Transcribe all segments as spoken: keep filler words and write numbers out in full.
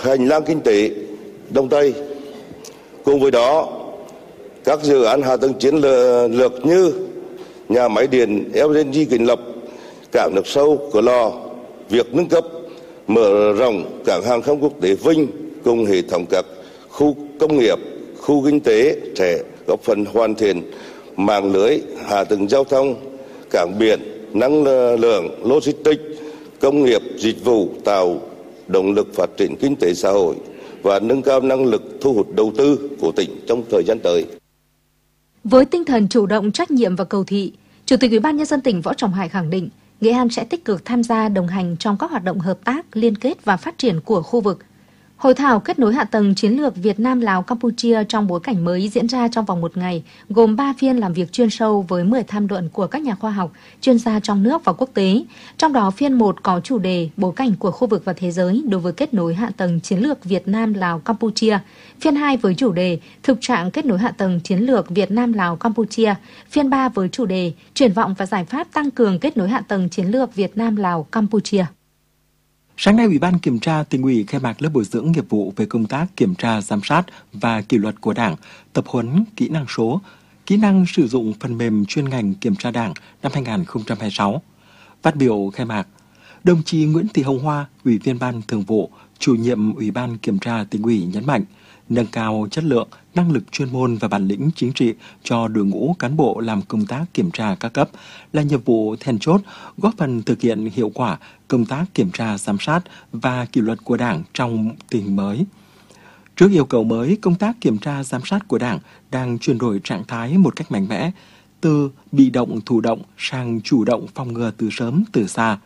hành lang kinh tế Đông Tây. Cùng với đó, các dự án hạ tầng chiến lược như nhà máy điện lờ en giê Kính Lập, cảng nước sâu Cửa Lò, việc nâng cấp, mở rộng cảng hàng không quốc tế Vinh cùng hệ thống các khu công nghiệp, khu kinh tế sẽ góp phần hoàn thiện mạng lưới hạ tầng giao thông, cảng biển, năng lượng, logistics, công nghiệp, dịch vụ, tạo động lực phát triển kinh tế xã hội và nâng cao năng lực thu hút đầu tư của tỉnh trong thời gian tới. Với tinh thần chủ động, trách nhiệm và cầu thị, Chủ tịch Ủy ban Nhân dân tỉnh Võ Trọng Hải khẳng định Nghệ An sẽ tích cực tham gia đồng hành trong các hoạt động hợp tác, liên kết và phát triển của khu vực. Hội thảo kết nối hạ tầng chiến lược Việt Nam, Lào, Campuchia trong bối cảnh mới diễn ra trong vòng một ngày, gồm ba phiên làm việc chuyên sâu với mười tham luận của các nhà khoa học, chuyên gia trong nước và quốc tế. Trong đó, phiên một có chủ đề bối cảnh của khu vực và thế giới đối với kết nối hạ tầng chiến lược Việt Nam, Lào, Campuchia. Phiên hai với chủ đề thực trạng kết nối hạ tầng chiến lược Việt Nam, Lào, Campuchia. Phiên ba với chủ đề triển vọng và giải pháp tăng cường kết nối hạ tầng chiến lược Việt Nam, Lào, Campuchia. Sáng nay, Ủy ban Kiểm tra Tỉnh ủy khai mạc lớp bồi dưỡng nghiệp vụ về công tác kiểm tra, giám sát và kỷ luật của Đảng, tập huấn kỹ năng số, kỹ năng sử dụng phần mềm chuyên ngành kiểm tra Đảng năm hai nghìn không trăm hai mươi sáu. Phát biểu khai mạc, đồng chí Nguyễn Thị Hồng Hoa, Ủy viên Ban Thường vụ, Chủ nhiệm Ủy ban Kiểm tra Tỉnh ủy nhấn mạnh, nâng cao chất lượng, năng lực chuyên môn và bản lĩnh chính trị cho đội ngũ cán bộ làm công tác kiểm tra các cấp là nhiệm vụ then chốt, góp phần thực hiện hiệu quả công tác kiểm tra, giám sát và kỷ luật của Đảng trong tình hình mới. Trước yêu cầu mới, công tác kiểm tra, giám sát của Đảng đang chuyển đổi trạng thái một cách mạnh mẽ, từ bị động, thụ động sang chủ động, phòng ngừa từ sớm, từ xa.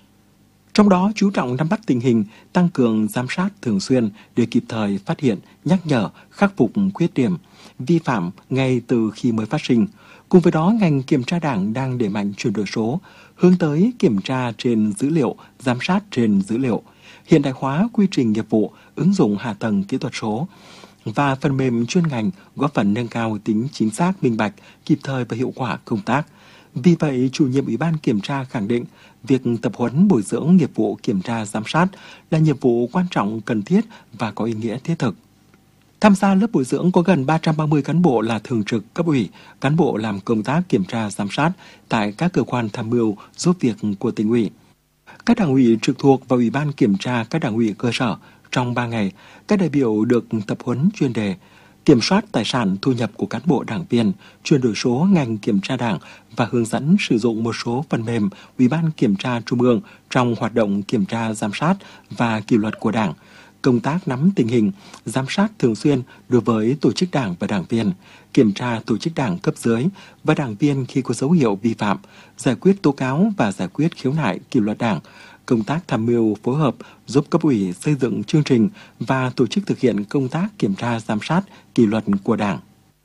Trong đó, chú trọng nắm bắt tình hình, tăng cường giám sát thường xuyên để kịp thời phát hiện, nhắc nhở, khắc phục khuyết điểm, vi phạm ngay từ khi mới phát sinh. Cùng với đó, ngành kiểm tra Đảng đang đẩy mạnh chuyển đổi số, hướng tới kiểm tra trên dữ liệu, giám sát trên dữ liệu, hiện đại hóa quy trình nghiệp vụ, ứng dụng hạ tầng kỹ thuật số và phần mềm chuyên ngành, góp phần nâng cao tính chính xác, minh bạch, kịp thời và hiệu quả công tác. Vì vậy, chủ nhiệm Ủy ban Kiểm tra khẳng định việc tập huấn bồi dưỡng nghiệp vụ kiểm tra giám sát là nhiệm vụ quan trọng, cần thiết và có ý nghĩa thiết thực. Tham gia lớp bồi dưỡng có gần ba trăm ba mươi cán bộ là thường trực cấp ủy, cán bộ làm công tác kiểm tra giám sát tại các cơ quan tham mưu giúp việc của Tỉnh ủy. Các đảng ủy trực thuộc và Ủy ban Kiểm tra các đảng ủy cơ sở trong ba ngày, các đại biểu được tập huấn chuyên đề kiểm soát tài sản thu nhập của cán bộ đảng viên, chuyển đổi số ngành kiểm tra Đảng và hướng dẫn sử dụng một số phần mềm Ủy ban Kiểm tra Trung ương trong hoạt động kiểm tra giám sát và kỷ luật của Đảng, công tác nắm tình hình, giám sát thường xuyên đối với tổ chức Đảng và đảng viên, kiểm tra tổ chức Đảng cấp dưới và đảng viên khi có dấu hiệu vi phạm, giải quyết tố cáo và giải quyết khiếu nại kỷ luật Đảng, công tác tham mưu phối hợp giúp cấp ủy xây dựng chương trình và tổ chức thực hiện công tác kiểm tra giám sát kỷ luật của Đảng.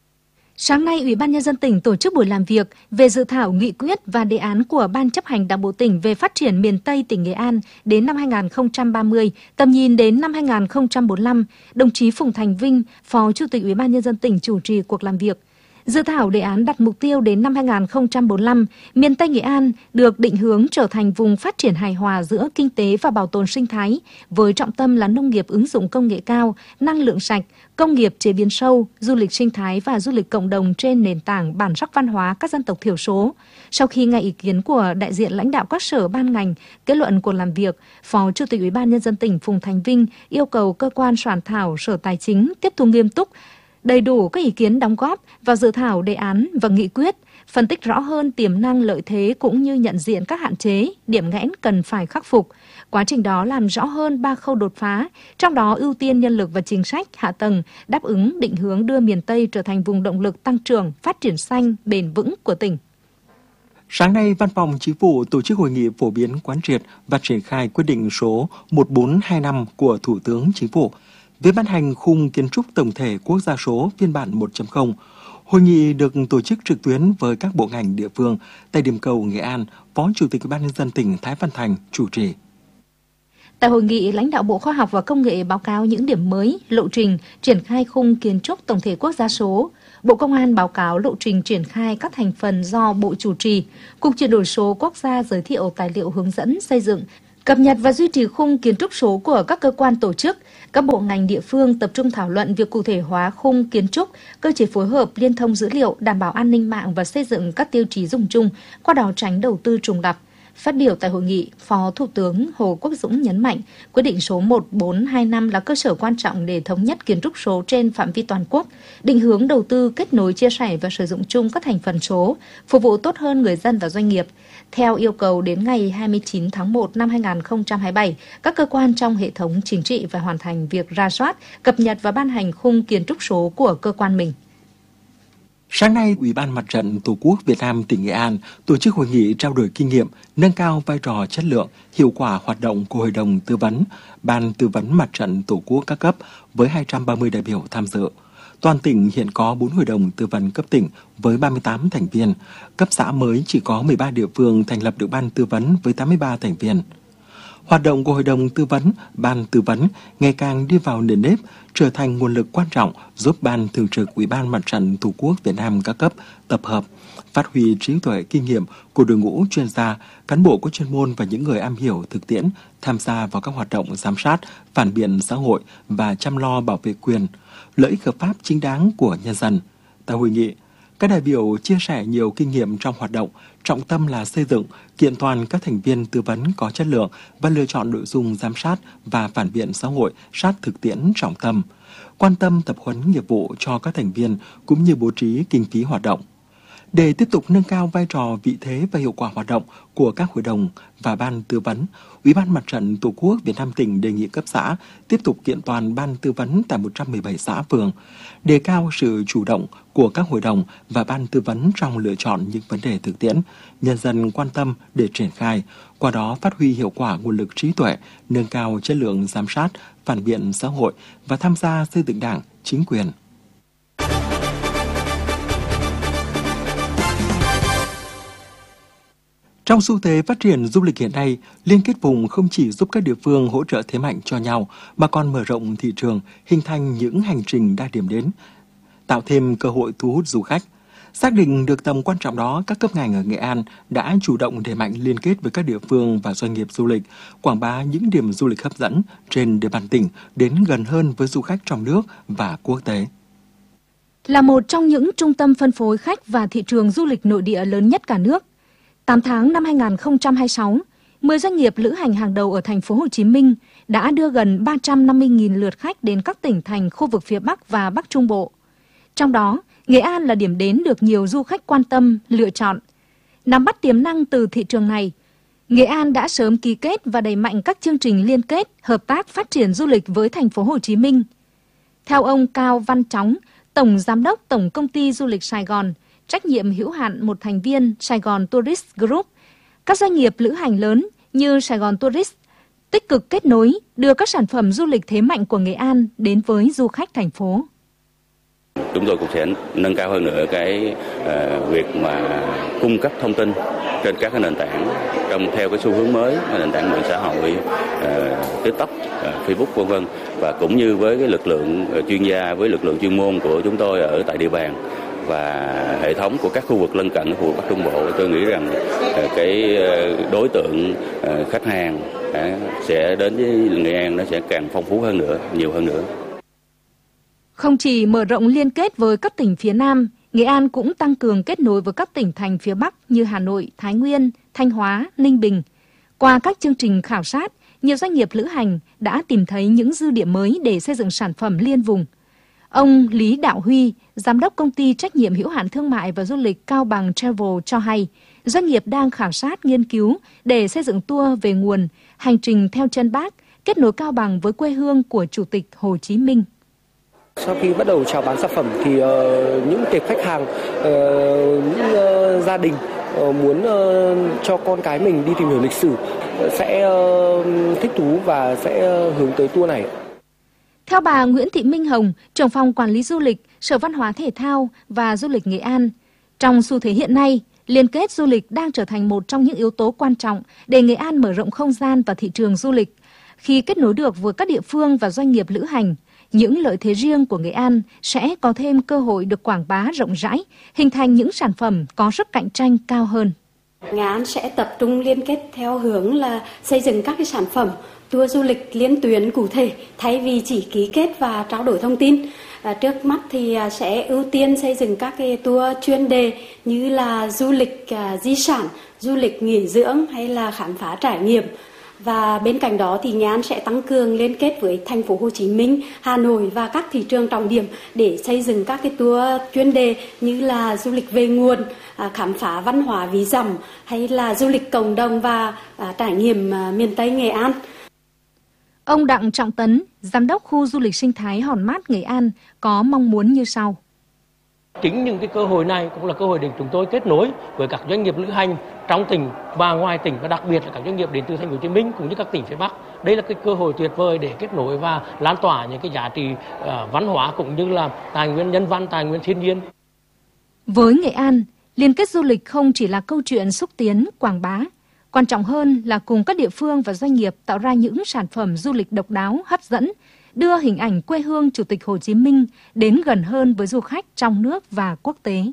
Sáng nay, Ủy ban Nhân dân tỉnh tổ chức buổi làm việc về dự thảo nghị quyết và đề án của Ban chấp hành Đảng bộ tỉnh về phát triển miền Tây tỉnh Nghệ An đến năm hai nghìn không trăm ba mươi, tầm nhìn đến năm hai nghìn không trăm bốn mươi lăm. Đồng chí Phùng Thành Vinh, Phó Chủ tịch Ủy ban Nhân dân tỉnh chủ trì cuộc làm việc. Dự thảo đề án đặt mục tiêu đến năm hai nghìn không trăm bốn mươi lăm, miền Tây Nghệ An được định hướng trở thành vùng phát triển hài hòa giữa kinh tế và bảo tồn sinh thái, với trọng tâm là nông nghiệp ứng dụng công nghệ cao, năng lượng sạch, công nghiệp chế biến sâu, du lịch sinh thái và du lịch cộng đồng trên nền tảng bản sắc văn hóa các dân tộc thiểu số. Sau khi nghe ý kiến của đại diện lãnh đạo các sở ban ngành, kết luận cuộc làm việc, Phó Chủ tịch Ủy ban Nhân dân tỉnh Phùng Thành Vinh yêu cầu cơ quan soạn thảo Sở Tài chính tiếp thu nghiêm túc, đầy đủ các ý kiến đóng góp vào dự thảo đề án và nghị quyết, phân tích rõ hơn tiềm năng lợi thế cũng như nhận diện các hạn chế, điểm nghẽn cần phải khắc phục. Quá trình đó làm rõ hơn ba khâu đột phá, trong đó ưu tiên nhân lực và chính sách, hạ tầng, đáp ứng định hướng đưa miền Tây trở thành vùng động lực tăng trưởng, phát triển xanh, bền vững của tỉnh. Sáng nay, Văn phòng Chính phủ tổ chức hội nghị phổ biến quán triệt và triển khai quyết định số một bốn hai năm của Thủ tướng Chính phủ về ban hành khung kiến trúc tổng thể quốc gia số phiên bản một chấm không. Hội nghị được tổ chức trực tuyến với các bộ ngành địa phương tại điểm cầu Nghệ An, Phó Chủ tịch Ủy ban Nhân dân tỉnh Thái Văn Thành chủ trì. Tại hội nghị, lãnh đạo Bộ Khoa học và Công nghệ báo cáo những điểm mới, lộ trình triển khai khung kiến trúc tổng thể quốc gia số. Bộ Công an báo cáo lộ trình triển khai các thành phần do Bộ chủ trì. Cục chuyển đổi số quốc gia giới thiệu tài liệu hướng dẫn xây dựng Cập nhật và duy trì khung kiến trúc số của các cơ quan tổ chức, các bộ ngành địa phương tập trung thảo luận việc cụ thể hóa khung kiến trúc, cơ chế phối hợp, liên thông dữ liệu, đảm bảo an ninh mạng và xây dựng các tiêu chí dùng chung, qua đó tránh đầu tư trùng lặp. Phát biểu tại hội nghị, Phó Thủ tướng Hồ Quốc Dũng nhấn mạnh, quyết định số một bốn hai năm là cơ sở quan trọng để thống nhất kiến trúc số trên phạm vi toàn quốc, định hướng đầu tư, kết nối, chia sẻ và sử dụng chung các thành phần số, phục vụ tốt hơn người dân và doanh nghiệp. Theo yêu cầu, đến ngày hai mươi chín tháng một năm hai nghìn không trăm hai mươi bảy, các cơ quan trong hệ thống chính trị phải hoàn thành việc rà soát, cập nhật và ban hành khung kiến trúc số của cơ quan mình. Sáng nay, Ủy ban Mặt trận Tổ quốc Việt Nam tỉnh Nghệ An tổ chức hội nghị trao đổi kinh nghiệm, nâng cao vai trò, chất lượng, hiệu quả hoạt động của Hội đồng Tư vấn, Ban Tư vấn Mặt trận Tổ quốc các cấp với hai trăm ba mươi đại biểu tham dự. Toàn tỉnh hiện có bốn hội đồng tư vấn cấp tỉnh với ba mươi tám thành viên. Cấp xã mới chỉ có mười ba địa phương thành lập được ban tư vấn với tám mươi ba thành viên. Hoạt động của Hội đồng Tư vấn, Ban Tư vấn ngày càng đi vào nền nếp, trở thành nguồn lực quan trọng giúp Ban Thường trực Ủy ban Mặt trận Tổ quốc Việt Nam các cấp tập hợp, phát huy trí tuệ kinh nghiệm của đội ngũ chuyên gia, cán bộ có chuyên môn và những người am hiểu thực tiễn tham gia vào các hoạt động giám sát, phản biện xã hội và chăm lo bảo vệ quyền, lợi ích hợp pháp chính đáng của nhân dân. Tại hội nghị, các đại biểu chia sẻ nhiều kinh nghiệm trong hoạt động, trọng tâm là xây dựng, kiện toàn các thành viên tư vấn có chất lượng và lựa chọn nội dung giám sát và phản biện xã hội sát thực tiễn trọng tâm, quan tâm tập huấn nghiệp vụ cho các thành viên cũng như bố trí kinh phí hoạt động. Để tiếp tục nâng cao vai trò, vị thế và hiệu quả hoạt động của các hội đồng và ban tư vấn, Ủy ban Mặt trận Tổ quốc Việt Nam tỉnh đề nghị cấp xã tiếp tục kiện toàn ban tư vấn tại một trăm mười bảy xã phường, đề cao sự chủ động của các hội đồng và ban tư vấn trong lựa chọn những vấn đề thực tiễn, nhân dân quan tâm để triển khai, qua đó phát huy hiệu quả nguồn lực trí tuệ, nâng cao chất lượng giám sát, phản biện xã hội và tham gia xây dựng Đảng, chính quyền. Trong xu thế phát triển du lịch hiện nay, liên kết vùng không chỉ giúp các địa phương hỗ trợ thế mạnh cho nhau, mà còn mở rộng thị trường, hình thành những hành trình đa điểm đến, tạo thêm cơ hội thu hút du khách. Xác định được tầm quan trọng đó, các cấp ngành ở Nghệ An đã chủ động đẩy mạnh liên kết với các địa phương và doanh nghiệp du lịch, quảng bá những điểm du lịch hấp dẫn trên địa bàn tỉnh đến gần hơn với du khách trong nước và quốc tế. Là một trong những trung tâm phân phối khách và thị trường du lịch nội địa lớn nhất cả nước, tám tháng năm hai nghìn không trăm hai mươi sáu, mười doanh nghiệp lữ hành hàng đầu ở thành phố Hồ Chí Minh đã đưa gần ba trăm năm mươi nghìn lượt khách đến các tỉnh thành khu vực phía Bắc và Bắc Trung Bộ. Trong đó, Nghệ An là điểm đến được nhiều du khách quan tâm, lựa chọn. Nắm bắt tiềm năng từ thị trường này, Nghệ An đã sớm ký kết và đẩy mạnh các chương trình liên kết, hợp tác phát triển du lịch với thành phố Hồ Chí Minh. Theo ông Cao Văn Chóng, Tổng Giám đốc Tổng Công ty Du lịch Sài Gòn, trách nhiệm hữu hạn một thành viên Sài Gòn Tourist Group, các doanh nghiệp lữ hành lớn như Sài Gòn Tourist tích cực kết nối, đưa các sản phẩm du lịch thế mạnh của Nghệ An đến với du khách thành phố. Chúng tôi cũng sẽ nâng cao hơn nữa cái uh, việc mà cung cấp thông tin trên các cái nền tảng trong theo cái xu hướng mới, nền tảng mạng xã hội, uh, TikTok, uh, Facebook vân vân, và cũng như với cái lực lượng uh, chuyên gia, với lực lượng chuyên môn của chúng tôi ở tại địa bàn và hệ thống của các khu vực lân cận, khu vực Bắc Trung Bộ. Tôi nghĩ rằng uh, cái uh, đối tượng uh, khách hàng uh, sẽ đến với Nghệ An nó sẽ càng phong phú hơn nữa, nhiều hơn nữa. Không chỉ mở rộng liên kết với các tỉnh phía Nam, Nghệ An cũng tăng cường kết nối với các tỉnh thành phía Bắc như Hà Nội, Thái Nguyên, Thanh Hóa, Ninh Bình. Qua các chương trình khảo sát, nhiều doanh nghiệp lữ hành đã tìm thấy những dư địa mới để xây dựng sản phẩm liên vùng. Ông Lý Đạo Huy, Giám đốc Công ty Trách nhiệm hữu hạn Thương mại và Du lịch Cao Bằng Travel cho hay, doanh nghiệp đang khảo sát nghiên cứu để xây dựng tour về nguồn, hành trình theo chân Bác, kết nối Cao Bằng với quê hương của Chủ tịch Hồ Chí Minh. Sau khi bắt đầu chào bán sản phẩm thì uh, những tệp khách hàng, uh, những uh, gia đình uh, muốn uh, cho con cái mình đi tìm hiểu lịch sử uh, sẽ uh, thích thú và sẽ uh, hướng tới tour này. Theo bà Nguyễn Thị Minh Hồng, trưởng phòng quản lý du lịch, Sở Văn hóa Thể thao và Du lịch Nghệ An, trong xu thế hiện nay, liên kết du lịch đang trở thành một trong những yếu tố quan trọng để Nghệ An mở rộng không gian và thị trường du lịch. Khi kết nối được với các địa phương và doanh nghiệp lữ hành, những lợi thế riêng của Nghệ An sẽ có thêm cơ hội được quảng bá rộng rãi, hình thành những sản phẩm có sức cạnh tranh cao hơn. Nghệ An sẽ tập trung liên kết theo hướng là xây dựng các cái sản phẩm tour du lịch liên tuyến cụ thể thay vì chỉ ký kết và trao đổi thông tin. À, trước mắt thì sẽ ưu tiên xây dựng các cái tour chuyên đề như là du lịch à, di sản, du lịch nghỉ dưỡng hay là khám phá trải nghiệm. Và bên cạnh đó thì Nghệ An sẽ tăng cường liên kết với thành phố Hồ Chí Minh, Hà Nội và các thị trường trọng điểm để xây dựng các cái tour chuyên đề như là du lịch về nguồn, à, khám phá văn hóa Ví Dặm hay là du lịch cộng đồng và à, trải nghiệm à, miền Tây Nghệ An. Ông Đặng Trọng Tấn, Giám đốc khu du lịch sinh thái Hòn Mát Nghệ An có mong muốn như sau. Chính những cái cơ hội này cũng là cơ hội để chúng tôi kết nối với các doanh nghiệp lữ hành trong tỉnh và ngoài tỉnh, và đặc biệt là các doanh nghiệp đến từ thành phố Hồ Chí Minh cũng như các tỉnh phía Bắc. Đây là cái cơ hội tuyệt vời để kết nối và lan tỏa những cái giá trị uh, văn hóa cũng như là tài nguyên nhân văn, tài nguyên thiên nhiên. Với Nghệ An, liên kết du lịch không chỉ là câu chuyện xúc tiến, quảng bá. Quan trọng hơn là cùng các địa phương và doanh nghiệp tạo ra những sản phẩm du lịch độc đáo, hấp dẫn, đưa hình ảnh quê hương Chủ tịch Hồ Chí Minh đến gần hơn với du khách trong nước và quốc tế.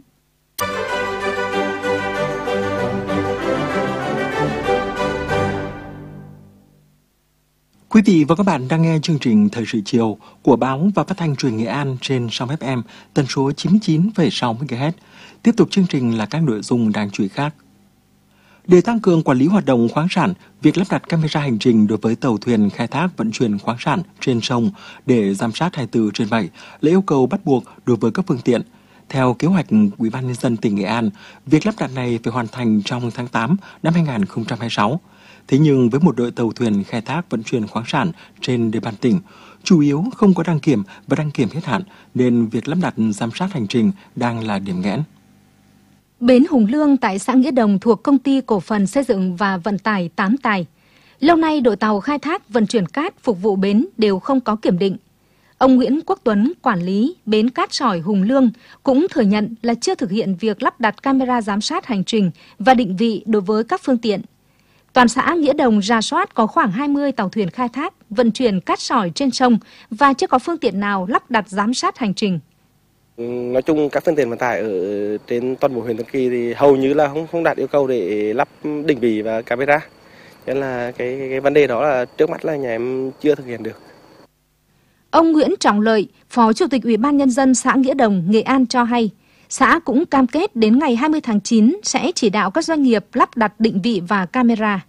Quý vị và các bạn đang nghe chương trình Thời sự chiều của báo và phát thanh truyền Nghệ An trên sóng ép em tần số chín mươi chín phẩy sáu mê ga héc. Tiếp tục chương trình là các nội dung đáng chú ý khác. Để tăng cường quản lý hoạt động khoáng sản, việc lắp đặt camera hành trình đối với tàu thuyền khai thác vận chuyển khoáng sản trên sông để giám sát hai mươi bốn trên bảy là yêu cầu bắt buộc đối với các phương tiện. Theo kế hoạch Ủy ban nhân dân tỉnh Nghệ An, việc lắp đặt này phải hoàn thành trong tháng tám năm hai nghìn không trăm hai mươi sáu. Thế nhưng với một đội tàu thuyền khai thác vận chuyển khoáng sản trên địa bàn tỉnh, chủ yếu không có đăng kiểm và đăng kiểm hết hạn, nên việc lắp đặt giám sát hành trình đang là điểm nghẽn. Bến Hùng Lương tại xã Nghĩa Đồng thuộc Công ty Cổ phần Xây dựng và Vận tải Tám Tài. Lâu nay đội tàu khai thác vận chuyển cát phục vụ bến đều không có kiểm định. Ông Nguyễn Quốc Tuấn, quản lý bến cát sỏi Hùng Lương, cũng thừa nhận là chưa thực hiện việc lắp đặt camera giám sát hành trình và định vị đối với các phương tiện. Toàn xã Nghĩa Đồng rà soát có khoảng hai mươi tàu thuyền khai thác vận chuyển cát sỏi trên sông và chưa có phương tiện nào lắp đặt giám sát hành trình. Nói chung các phương tiện vận tải ở trên toàn bộ huyện Tân Kỳ thì hầu như là không không đạt yêu cầu để lắp định vị và camera. Nên là cái, cái cái vấn đề đó là trước mắt là nhà em chưa thực hiện được. Ông Nguyễn Trọng Lợi, Phó Chủ tịch Ủy ban nhân dân xã Nghĩa Đồng, Nghệ An cho hay, xã cũng cam kết đến ngày hai mươi tháng chín sẽ chỉ đạo các doanh nghiệp lắp đặt định vị và camera.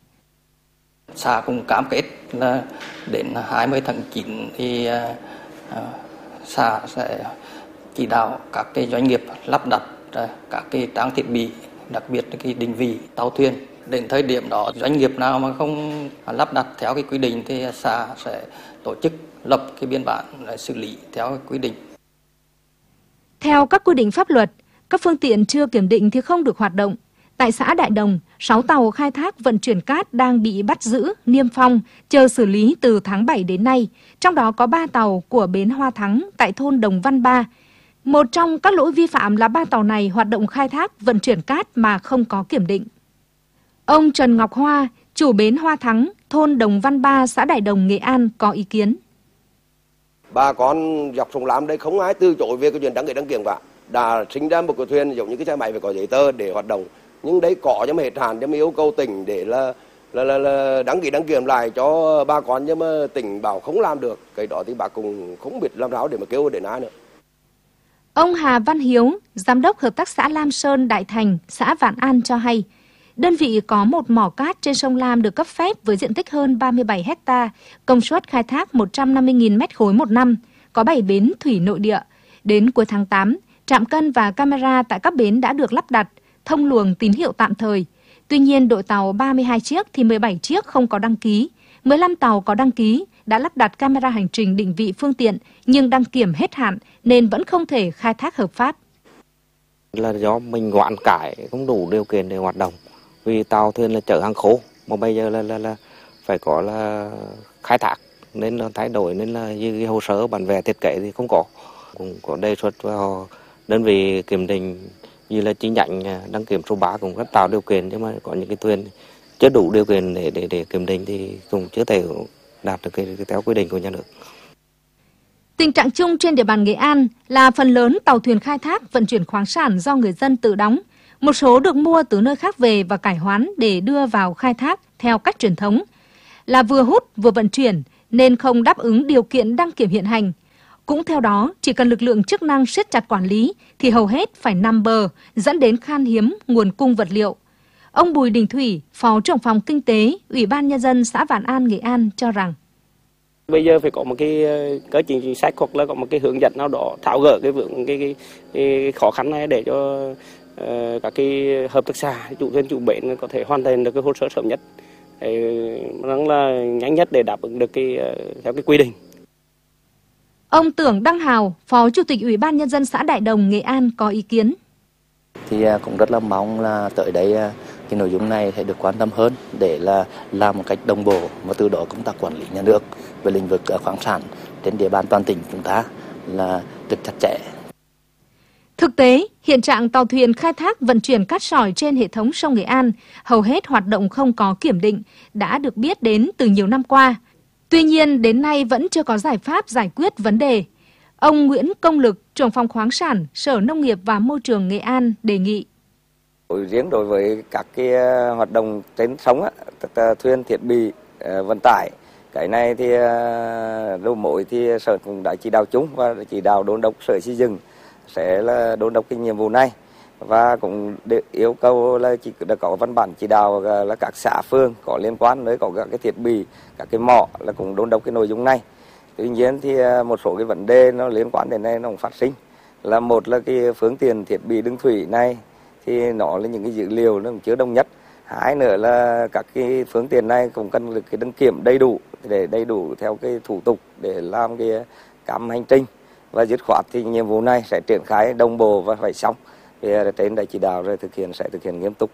Xã cũng cam kết là đến hai mươi tháng chín thì uh, xã sẽ chỉ đạo các cái doanh nghiệp lắp đặt các cái trang thiết bị, đặc biệt là cái định vị tàu thuyền. Đến thời điểm đó, doanh nghiệp nào mà không lắp đặt theo cái quy định thì xã sẽ tổ chức lập cái biên bản để xử lý theo cái quy định. Theo các quy định pháp luật, các phương tiện chưa kiểm định thì không được hoạt động. Tại xã Đại Đồng, sáu tàu khai thác vận chuyển cát đang bị bắt giữ, niêm phong, chờ xử lý từ tháng bảy đến nay. Trong đó có ba tàu của bến Hoa Thắng tại thôn Đồng Văn Ba. Một trong các lỗi vi phạm là ba tàu này hoạt động khai thác vận chuyển cát mà không có kiểm định. Ông Trần Ngọc Hoa, chủ bến Hoa Thắng, thôn Đồng Văn Ba, xã Đại Đồng, Nghệ An có ý kiến. Bà con dọc sông Lam đây không ai từ chối về cái chuyện đăng ký đăng kiểm cả. Đã sinh ra một cái thuyền giống như cái xe máy phải có giấy tờ để hoạt động. Nhưng đấy có cho mà hết hạn cho mà yêu cầu tỉnh để là là, là, là đăng ký đăng kiểm lại cho bà con, nhưng mà tỉnh bảo không làm được. Cái đó thì bà cũng không biết làm sao để mà kêu đến ai nữa. Ông Hà Văn Hiếu, Giám đốc Hợp tác xã Lam Sơn Đại Thành, xã Vạn An cho hay, đơn vị có một mỏ cát trên sông Lam được cấp phép với diện tích hơn ba mươi bảy héc ta, công suất khai thác một trăm năm mươi nghìn mét khối một năm, có bảy bến thủy nội địa. Đến cuối tháng tám, trạm cân và camera tại các bến đã được lắp đặt, thông luồng tín hiệu tạm thời. Tuy nhiên, đội tàu ba mươi hai chiếc thì mười bảy chiếc không có đăng ký, mười lăm tàu có đăng ký đã lắp đặt camera hành trình định vị phương tiện nhưng đăng kiểm hết hạn nên vẫn không thể khai thác hợp pháp. Là do mình hoãn cải không đủ điều kiện để hoạt động, vì tàu thuyền là chở hàng khô mà bây giờ là là, là phải có là khai thác nên là thay đổi, nên là cái hồ sơ bản vẽ thiết kế thì không có. Cũng có đề xuất vào đơn vị kiểm định như là chi nhánh đăng kiểm số ba cũng rất tạo điều kiện, nhưng mà có những cái thuyền chưa đủ điều kiện để để để kiểm định thì cũng chưa thể đạt được cái, cái theo quy định của nhà nước. Tình trạng chung trên địa bàn Nghệ An là phần lớn tàu thuyền khai thác vận chuyển khoáng sản do người dân tự đóng. Một số được mua từ nơi khác về và cải hoán để đưa vào khai thác theo cách truyền thống, là vừa hút vừa vận chuyển nên không đáp ứng điều kiện đăng kiểm hiện hành. Cũng theo đó, chỉ cần lực lượng chức năng siết chặt quản lý thì hầu hết phải nằm bờ, dẫn đến khan hiếm nguồn cung vật liệu. Ông Bùi Đình Thủy, Phó trưởng phòng Kinh tế, Ủy ban Nhân dân xã Vạn An, Nghệ An cho rằng bây giờ phải có một cái cơ chế chính sách hoặc là có một cái hướng dẫn nào đó tháo gỡ cái vướng cái, cái, cái khó khăn này để cho uh, các cái hợp tác xã, chủ thuyền, chủ bến có thể hoàn thành được cái hồ sơ sớm nhất, rằng là nhanh nhất để đáp ứng được cái uh, theo cái quy định. Ông Tưởng Đăng Hào, Phó Chủ tịch Ủy ban Nhân dân xã Đại Đồng, Nghệ An có ý kiến. Thì cũng rất là mong là tới đây cái nội dung này sẽ được quan tâm hơn để là làm một cách đồng bộ và từ đó công tác quản lý nhà nước về lĩnh vực khoáng sản trên địa bàn toàn tỉnh chúng ta là được chặt chẽ. Thực tế, hiện trạng tàu thuyền khai thác vận chuyển cát sỏi trên hệ thống sông Nghệ An hầu hết hoạt động không có kiểm định đã được biết đến từ nhiều năm qua. Tuy nhiên, đến nay vẫn chưa có giải pháp giải quyết vấn đề. Ông Nguyễn Công Lực, trưởng phòng khoáng sản, Sở Nông nghiệp và Môi trường Nghệ An đề nghị. Riêng đối với các cái hoạt động trên sông, thuyền thiết bị vận tải, cái này thì đầu mối thì Sở cũng đã chỉ đạo chung và chỉ đạo đôn đốc Sở Xây dựng sẽ là đôn đốc cái nhiệm vụ này, và cũng yêu cầu là chỉ đã có văn bản chỉ đạo là các xã phường có liên quan tới có các cái thiết bị, các cái mỏ là cũng đôn đốc cái nội dung này. Tuy nhiên thì một số cái vấn đề nó liên quan đến này nó cũng phát sinh, là một là cái phương tiện thiết bị đường thủy này thì nó là những cái dữ liệu nó cũng chưa đồng nhất. Hai nữa là các cái phương tiện này cũng cần được cái đăng kiểm đầy đủ để đầy đủ theo cái thủ tục để làm cái cam hành trình, và dứt khoát thì nhiệm vụ này sẽ triển khai đồng bộ và phải xong. Thì trên đã chỉ đạo rồi thực hiện sẽ thực hiện nghiêm túc.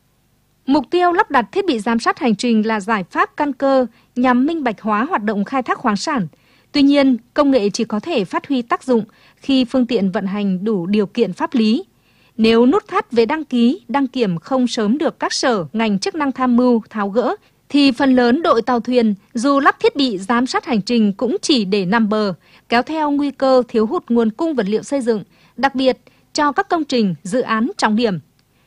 Mục tiêu lắp đặt thiết bị giám sát hành trình là giải pháp căn cơ nhằm minh bạch hóa hoạt động khai thác khoáng sản. Tuy nhiên, công nghệ chỉ có thể phát huy tác dụng khi phương tiện vận hành đủ điều kiện pháp lý. Nếu nút thắt về đăng ký, đăng kiểm không sớm được các sở, ngành chức năng tham mưu, tháo gỡ, thì phần lớn đội tàu thuyền dù lắp thiết bị giám sát hành trình cũng chỉ để nằm bờ, kéo theo nguy cơ thiếu hụt nguồn cung vật liệu xây dựng, đặc biệt cho các công trình, dự án trọng điểm.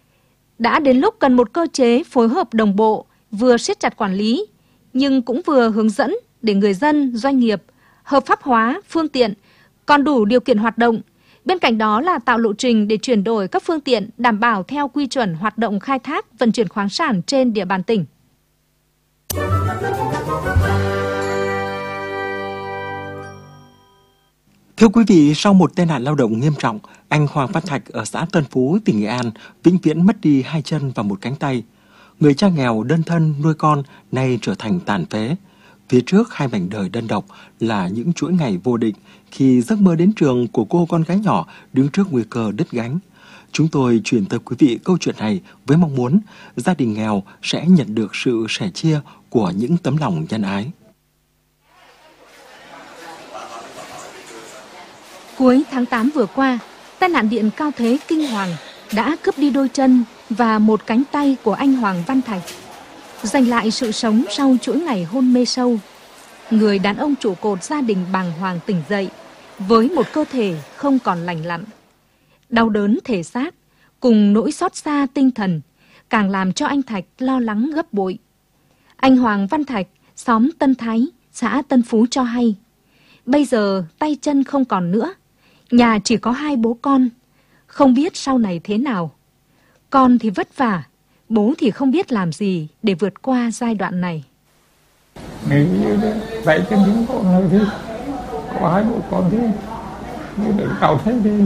Đã đến lúc cần một cơ chế phối hợp đồng bộ, vừa siết chặt quản lý, nhưng cũng vừa hướng dẫn để người dân, doanh nghiệp hợp pháp hóa phương tiện, còn đủ điều kiện hoạt động. Bên cạnh đó là tạo lộ trình để chuyển đổi các phương tiện đảm bảo theo quy chuẩn hoạt động khai thác, vận chuyển khoáng sản trên địa bàn tỉnh. Thưa quý vị, sau một tai nạn lao động nghiêm trọng, anh Hoàng Văn Thạch ở xã Tân Phú, tỉnh Nghệ An vĩnh viễn mất đi hai chân và một cánh tay. Người cha nghèo đơn thân nuôi con nay trở thành tàn phế. Phía trước hai mảnh đời đơn độc là những chuỗi ngày vô định khi giấc mơ đến trường của cô con gái nhỏ đứng trước nguy cơ đứt gánh. Chúng tôi chuyển tới quý vị câu chuyện này với mong muốn gia đình nghèo sẽ nhận được sự sẻ chia của những tấm lòng nhân ái. Cuối tháng tám vừa qua, tai nạn điện cao thế kinh hoàng đã cướp đi đôi chân và một cánh tay của anh Hoàng Văn Thạch, giành lại sự sống sau chuỗi ngày hôn mê sâu. Người đàn ông trụ cột gia đình bàng hoàng tỉnh dậy với một cơ thể không còn lành lặn. Đau đớn thể xác cùng nỗi xót xa tinh thần càng làm cho anh Thạch lo lắng gấp bội. Anh Hoàng Văn Thạch, xóm Tân Thái, xã Tân Phú cho hay, bây giờ tay chân không còn nữa, nhà chỉ có hai bố con, không biết sau này thế nào. Con thì vất vả, bố thì không biết làm gì để vượt qua giai đoạn này. Nếu như tay chân những con này thì có hai bố con thì như được cao thế thì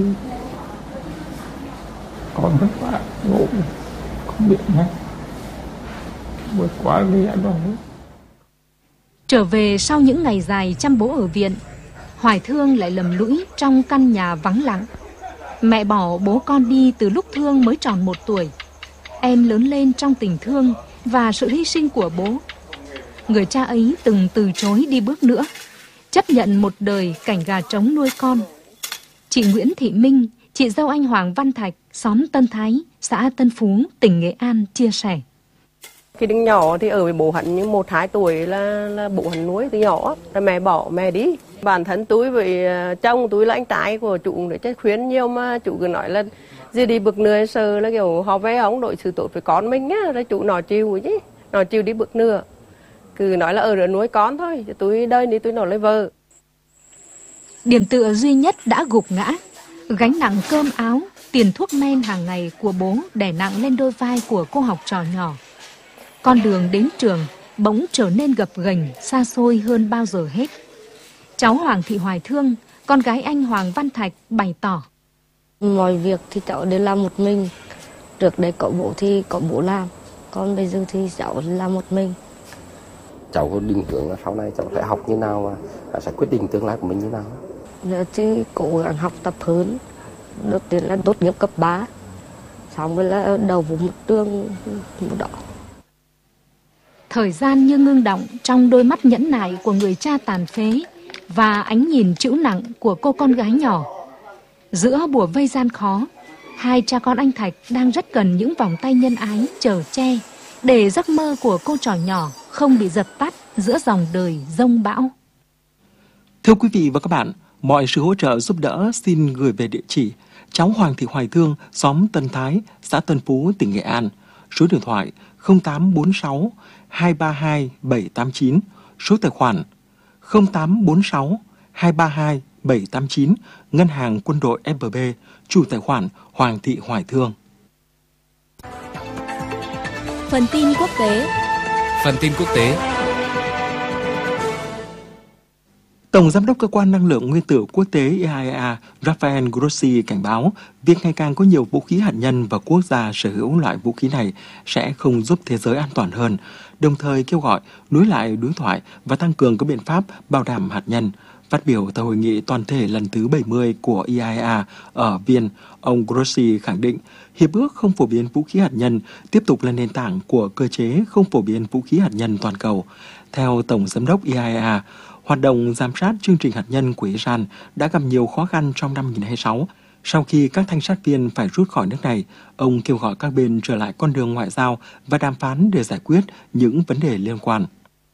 con vất vả, ngủ không biết ngay vượt qua cái giai đoạn đấy. Trở về sau những ngày dài chăm bố ở viện, Hoài Thương lại lầm lũi trong căn nhà vắng lặng. Mẹ bỏ bố con đi từ lúc Thương mới tròn một tuổi. Em lớn lên trong tình thương và sự hy sinh của bố. Người cha ấy từng từ chối đi bước nữa, chấp nhận một đời cảnh gà trống nuôi con. Chị Nguyễn Thị Minh, chị dâu anh Hoàng Văn Thạch, xóm Tân Thái, xã Tân Phú, tỉnh Nghệ An chia sẻ. Khi đứa nhỏ thì ở với bố hắn như một hai tuổi là, là bố hắn nuôi từ nhỏ, rồi mẹ bỏ mẹ đi. Bản thân tôi với chồng tôi là anh trai của chủ để chết khuyến nhiều mà chủ cứ nói là Giờ đi bực nửa sợ là kiểu họ với ông đội xử tốt với con mình á, là chủ nó chịu chứ, nó chịu đi bực nửa. Cứ nói là ở đó nuôi con thôi, tôi đây đi tôi nó lấy vợ. Điểm tựa duy nhất đã gục ngã, gánh nặng cơm áo, tiền thuốc men hàng ngày của bố đè nặng lên đôi vai của cô học trò nhỏ. Con đường đến trường bỗng trở nên gập ghềnh, xa xôi hơn bao giờ hết. Cháu Hoàng Thị Hoài Thương, con gái anh Hoàng Văn Thạch bày tỏ. Mọi việc thì cháu đều làm một mình. Trước đây có bố thì có bố làm, còn bây giờ thì cháu làm một mình. Cháu có định hướng là sau này cháu sẽ học như nào và sẽ quyết định tương lai của mình như nào? Giờ thì cố gắng học tập hơn. Đầu tiên là tốt nghiệp cấp ba, xong rồi là đầu vào một trường đó. Thời gian như ngưng động trong đôi mắt nhẫn nại của người cha tàn phế và ánh nhìn trĩu nặng của cô con gái nhỏ. Giữa bủa vây gian khó, hai cha con anh Thạch đang rất cần những vòng tay nhân ái chở che để giấc mơ của cô trò nhỏ không bị dập tắt giữa dòng đời dông bão. Thưa quý vị và các bạn, mọi sự hỗ trợ giúp đỡ xin gửi về địa chỉ cháu Hoàng Thị Hoài Thương, xóm Tân Thái, xã Tân Phú, tỉnh Nghệ An. Số điện thoại không tám bốn sáu hai ba hai bảy tám chín, số tài khoản không tám bốn sáu hai ba hai bảy tám chín, Ngân hàng Quân đội ép bê, chủ tài khoản Hoàng Thị Hoài Thương. Phần tin quốc tế. Phần tin quốc tế. Tổng Giám đốc Cơ quan Năng lượng Nguyên tử Quốc tế i a e a Rafael Grossi cảnh báo việc ngày càng có nhiều vũ khí hạt nhân và quốc gia sở hữu loại vũ khí này sẽ không giúp thế giới an toàn hơn, đồng thời kêu gọi nối lại đối thoại và tăng cường các biện pháp bảo đảm hạt nhân. Phát biểu tại hội nghị toàn thể lần thứ bảy mươi của i a e a ở Viên, ông Grossi khẳng định hiệp ước không phổ biến vũ khí hạt nhân tiếp tục là nền tảng của cơ chế không phổ biến vũ khí hạt nhân toàn cầu. Theo Tổng Giám đốc i a e a, hoạt động giám sát chương trình hạt nhân của Iran đã gặp nhiều khó khăn trong năm hai nghìn không trăm hai mươi sáu. Sau khi các thanh sát viên phải rút khỏi nước này, ông kêu gọi các bên trở lại con đường ngoại giao và đàm phán để giải quyết những vấn đề liên quan.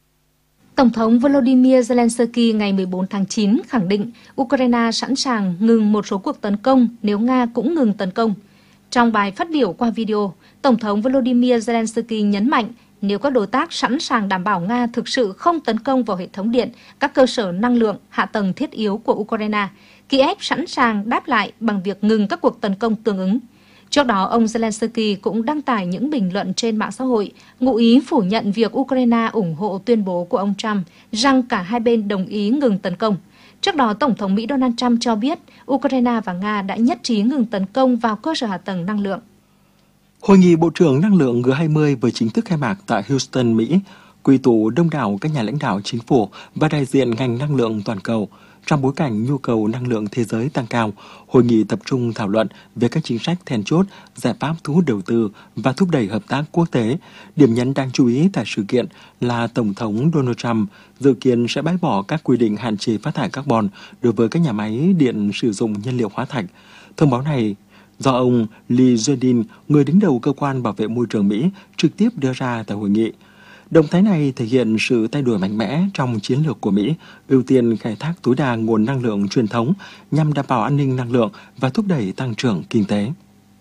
Tổng thống Volodymyr Zelensky ngày mười bốn tháng chín khẳng định Ukraine sẵn sàng ngừng một số cuộc tấn công nếu Nga cũng ngừng tấn công. Trong bài phát biểu qua video, Tổng thống Volodymyr Zelensky nhấn mạnh nếu các đối tác sẵn sàng đảm bảo Nga thực sự không tấn công vào hệ thống điện, các cơ sở năng lượng, hạ tầng thiết yếu của Ukraine, Kiev sẵn sàng đáp lại bằng việc ngừng các cuộc tấn công tương ứng. Trước đó, ông Zelensky cũng đăng tải những bình luận trên mạng xã hội, ngụ ý phủ nhận việc Ukraine ủng hộ tuyên bố của ông Trump rằng cả hai bên đồng ý ngừng tấn công. Trước đó, Tổng thống Mỹ Donald Trump cho biết Ukraine và Nga đã nhất trí ngừng tấn công vào cơ sở hạ tầng năng lượng. Hội nghị Bộ trưởng Năng lượng G hai mươi vừa chính thức khai mạc tại Houston, Mỹ, quy tụ đông đảo các nhà lãnh đạo chính phủ và đại diện ngành năng lượng toàn cầu. Trong bối cảnh nhu cầu năng lượng thế giới tăng cao, hội nghị tập trung thảo luận về các chính sách then chốt, giải pháp thu hút đầu tư và thúc đẩy hợp tác quốc tế. Điểm nhấn đáng chú ý tại sự kiện là Tổng thống Donald Trump dự kiến sẽ bãi bỏ các quy định hạn chế phát thải carbon đối với các nhà máy điện sử dụng nhiên liệu hóa thạch. Thông báo này do ông Lee Zeldin, người đứng đầu cơ quan bảo vệ môi trường Mỹ, trực tiếp đưa ra tại hội nghị. Động thái này thể hiện sự thay đổi mạnh mẽ trong chiến lược của Mỹ, ưu tiên khai thác tối đa nguồn năng lượng truyền thống nhằm đảm bảo an ninh năng lượng và thúc đẩy tăng trưởng kinh tế.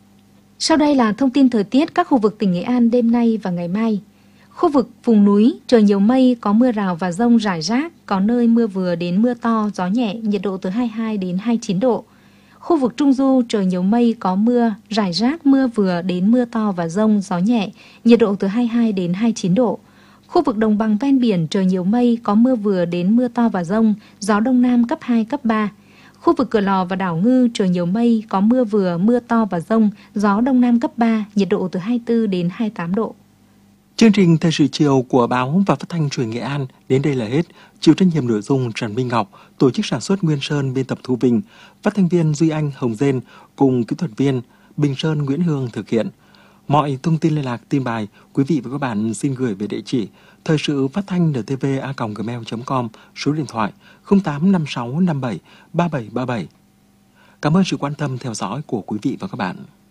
Sau đây là thông tin thời tiết các khu vực tỉnh Nghệ An đêm nay và ngày mai. Khu vực vùng núi, trời nhiều mây, có mưa rào và dông rải rác, có nơi mưa vừa đến mưa to, gió nhẹ, nhiệt độ từ hai mươi hai đến hai mươi chín độ. Khu vực Trung Du, trời nhiều mây, có mưa, rải rác, mưa vừa đến mưa to và dông, gió nhẹ, nhiệt độ từ hai mươi hai đến hai mươi chín độ. Khu vực đồng bằng ven biển, trời nhiều mây, có mưa vừa đến mưa to và dông, gió đông nam cấp hai, cấp ba. Khu vực Cửa Lò và đảo Ngư, trời nhiều mây, có mưa vừa, mưa to và dông, gió đông nam cấp ba, nhiệt độ từ hai mươi tư đến hai mươi tám độ. Chương trình Thời sự chiều của báo và phát thanh truyền Nghệ An đến đây là hết. Chịu trách nhiệm nội dung Trần Minh Ngọc, tổ chức sản xuất Nguyên Sơn, biên tập Thu Vinh, phát thanh viên Duy Anh, Hồng Dên cùng kỹ thuật viên Bình Sơn, Nguyễn Hương thực hiện. Mọi thông tin liên lạc, tin bài, quý vị và các bạn xin gửi về địa chỉ thời sự phát thanh en tê vê a còng gmail chấm com, số điện thoại không tám năm sáu năm bảy ba bảy ba bảy. Cảm ơn sự quan tâm theo dõi của quý vị và các bạn.